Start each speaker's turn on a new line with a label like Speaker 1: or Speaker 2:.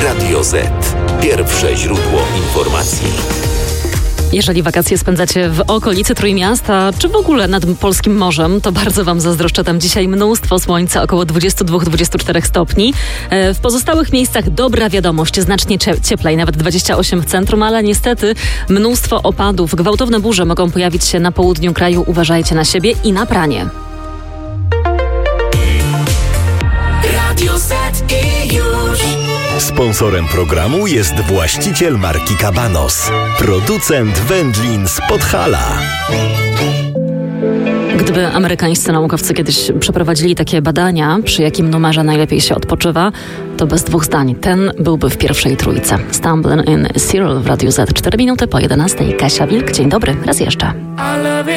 Speaker 1: Radio Z. Pierwsze źródło informacji.
Speaker 2: Jeżeli wakacje spędzacie w okolicy Trójmiasta, czy w ogóle nad polskim morzem, to bardzo Wam zazdroszczę. Tam dzisiaj mnóstwo słońca, około 22-24 stopni. W pozostałych miejscach dobra wiadomość, znacznie cieplej, nawet 28 w centrum, ale niestety mnóstwo opadów. Gwałtowne burze mogą pojawić się na południu kraju. Uważajcie na siebie i na pranie.
Speaker 1: Radio Z i już. Sponsorem programu jest właściciel marki Cabanos, producent wędlin z Podhala.
Speaker 2: Gdyby amerykańscy naukowcy kiedyś przeprowadzili takie badania, przy jakim numerze najlepiej się odpoczywa, to bez dwóch zdań ten byłby w pierwszej trójce. Stumbling in Cyril w Radiu Z. 4 minuty po 11. Kasia Wilk, dzień dobry, raz jeszcze.